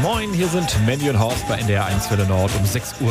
Moin, hier sind Mandy und Horst bei NDR 1 Welle Nord um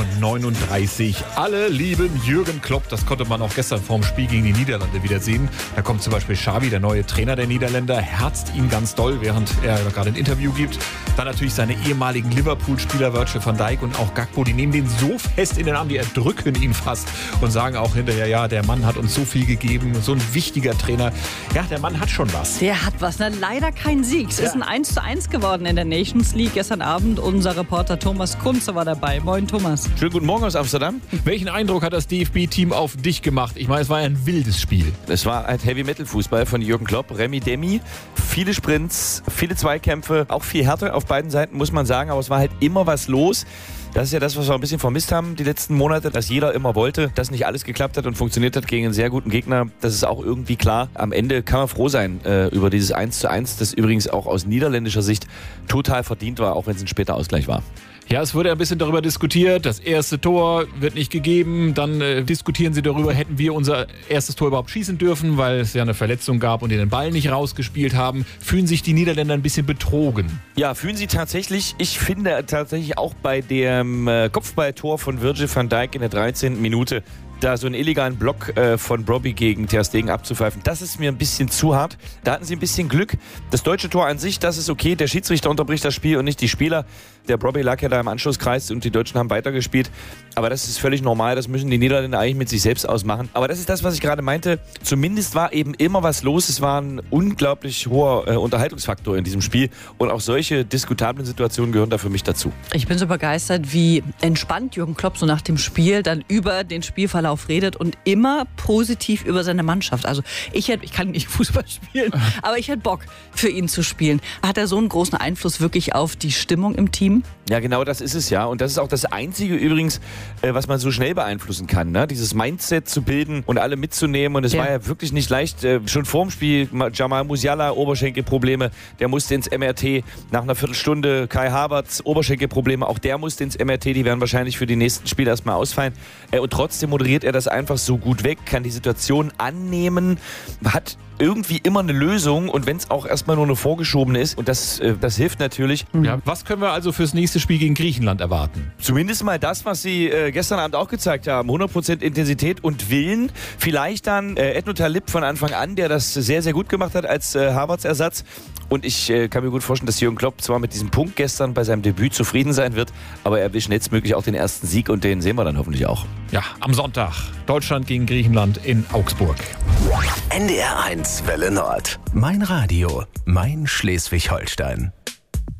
6.39 Uhr. Alle lieben Jürgen Klopp, das konnte man auch gestern vorm Spiel gegen die Niederlande wieder sehen. Da kommt zum Beispiel Xavi, der neue Trainer der Niederländer, herzt ihn ganz doll, während er gerade ein Interview gibt. Dann natürlich seine ehemaligen Liverpool-Spieler Virgil van Dijk und auch Gakpo, die nehmen den so fest in den Arm, die erdrücken ihn fast und sagen auch hinterher, ja, der Mann hat uns so viel gegeben, so ein wichtiger Trainer. Ja, der Mann hat schon was. Der hat was, Leider kein Sieg. Es ist ein 1:1 geworden in der Nations League. Gestern Abend unser Reporter Thomas Kunze war dabei. Moin Thomas. Schönen guten Morgen aus Amsterdam. Welchen Eindruck hat das DFB-Team auf dich gemacht? Ich meine, es war ein wildes Spiel. Es war ein Heavy-Metal-Fußball von Jürgen Klopp, Remi Demi. Viele Sprints, viele Zweikämpfe, auch viel Härte auf beiden Seiten, muss man sagen. Aber es war halt immer was los. Das ist ja das, was wir ein bisschen vermisst haben die letzten Monate, dass jeder immer wollte, dass nicht alles geklappt hat und funktioniert hat gegen einen sehr guten Gegner. Das ist auch irgendwie klar. Am Ende kann man froh sein über dieses 1:1, das übrigens auch aus niederländischer Sicht total verdient war, auch wenn es ein später Ausgleich war. Ja, es wurde ein bisschen darüber diskutiert, das erste Tor wird nicht gegeben, dann diskutieren sie darüber, hätten wir unser erstes Tor überhaupt schießen dürfen, weil es ja eine Verletzung gab und die den Ball nicht rausgespielt haben. Fühlen sich die Niederländer ein bisschen betrogen? Ja, fühlen sie tatsächlich. Ich finde tatsächlich auch bei dem Kopfballtor von Virgil van Dijk in der 13. Minute, da so einen illegalen Block von Brobbey gegen Ter Stegen abzupfeifen, das ist mir ein bisschen zu hart. Da hatten sie ein bisschen Glück. Das deutsche Tor an sich, das ist okay. Der Schiedsrichter unterbricht das Spiel und nicht die Spieler. Der Brobbey lag ja da im Anschlusskreis und die Deutschen haben weitergespielt. Aber das ist völlig normal. Das müssen die Niederländer eigentlich mit sich selbst ausmachen. Aber das ist das, was ich gerade meinte. Zumindest war eben immer was los. Es war ein unglaublich hoher Unterhaltungsfaktor in diesem Spiel. Und auch solche diskutablen Situationen gehören da für mich dazu. Ich bin so begeistert, wie entspannt Jürgen Klopp so nach dem Spiel dann über den Spielverlauf redet und immer positiv über seine Mannschaft. Also ich kann nicht Fußball spielen, aber ich hätte Bock, für ihn zu spielen. Hat er so einen großen Einfluss wirklich auf die Stimmung im Team? Ja, genau, das ist es ja. Und das ist auch das Einzige übrigens, was man so schnell beeinflussen kann, ne? Dieses Mindset zu bilden und alle mitzunehmen. Und es war ja wirklich nicht leicht. Schon vorm Spiel, Jamal Musiala, Oberschenkelprobleme, der musste ins MRT. Nach einer Viertelstunde Kai Havertz, Oberschenkelprobleme, auch der musste ins MRT. Die werden wahrscheinlich für die nächsten Spiele erstmal ausfallen. Und trotzdem moderiert er das einfach so gut weg, kann die Situation annehmen, hat irgendwie immer eine Lösung und wenn es auch erstmal nur eine vorgeschobene ist und das hilft natürlich. Ja, was können wir also fürs nächste Spiel gegen Griechenland erwarten? Zumindest mal das, was sie gestern Abend auch gezeigt haben. 100% Intensität und Willen. Vielleicht dann Edno Talib von Anfang an, der das sehr, sehr gut gemacht hat als Havertz-Ersatz. Und ich kann mir gut vorstellen, dass Jürgen Klopp zwar mit diesem Punkt gestern bei seinem Debüt zufrieden sein wird, aber er will schnellstmöglich auch den ersten Sieg und den sehen wir dann hoffentlich auch. Ja, am Sonntag Deutschland gegen Griechenland in Augsburg. NDR 1 Welle Nord. Mein Radio, mein Schleswig-Holstein.